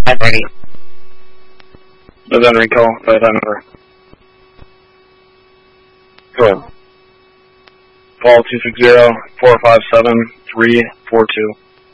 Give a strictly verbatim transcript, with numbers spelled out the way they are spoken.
five thirty. No done recall, by that number. Go ahead. Call two six zero, four five seven, three four two.